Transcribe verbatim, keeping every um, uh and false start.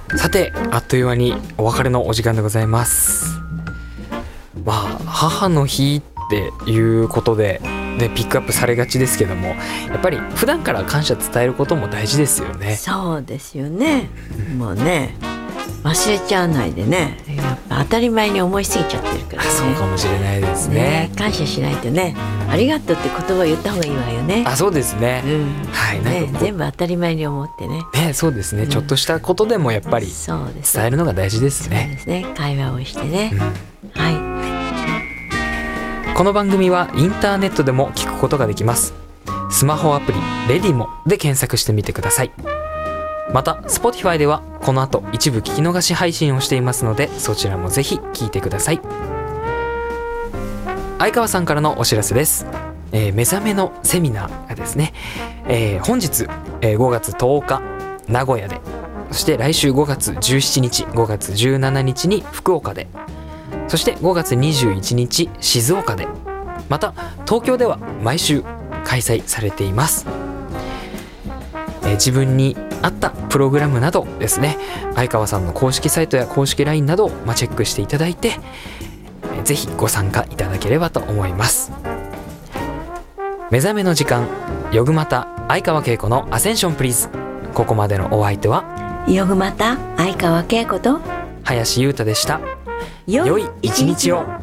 さて、あっという間にお別れのお時間でございます。まあ母の日っていうことででピックアップされがちですけども、やっぱり普段から感謝伝えることも大事ですよね。 そうですよね。もうね、忘れちゃわないでね、やっぱ当たり前に思いすぎちゃってるからね。 そうかもしれないですね。 ね、感謝しないとね、ありがとうって言葉を言った方がいいわよね。 あ、そうですね、 うん、 はい、なんかね、全部当たり前に思ってね。 ね、そうですね、うん、ちょっとしたことでもやっぱり伝えるのが大事ですね。 そうですね、会話をしてね、うん、はい。 この番組はインターネットでも聞くことができます。スマホアプリレディモで検索してみてください。また Spotify ではこの後一部聞き逃し配信をしていますので、そちらもぜひ聞いてください。相川さんからのお知らせです。えー、目覚めのセミナーがですね、えー、本日、えー、ごがつとおか名古屋で、そして来週ごがつじゅうしちにち、ごがつじゅうしちにちに福岡で、そしてごがつにじゅういちにち静岡で、また東京では毎週開催されています。えー、自分に合ったプログラムなどですね、相川さんの公式サイトや公式 ライン などを、まあ、チェックしていただいて、えー、ぜひご参加いただければと思います。目覚めの時間、よぐまた相川恵子のアセンションプリーズ。ここまでのお相手はよぐまた相川恵子と林優太でした。 良い一日を。